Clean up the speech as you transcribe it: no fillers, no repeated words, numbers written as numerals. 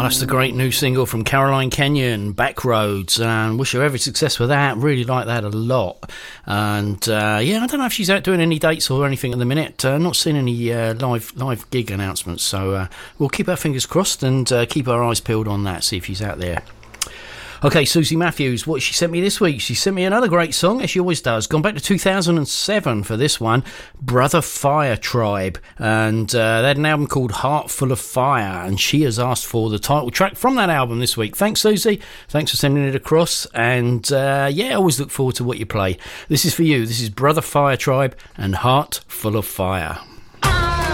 That's the great new single from Caroline Kenyon, Backroads, and wish her every success with that. Really like that a lot. And I don't know if she's out doing any dates or anything at the minute. Not seeing any live gig announcements, so we'll keep our fingers crossed and keep our eyes peeled on that, see if she's out there. Okay, Susie Matthews, what she sent me this week? She sent me another great song, as she always does. Gone back to 2007 for this one, Brother Fire Tribe. And they had an album called Heart Full of Fire, and she has asked for the title track from that album this week. Thanks, Susie. Thanks for sending it across. And I always look forward to what you play. This is for you. This is Brother Fire Tribe and Heart Full of Fire.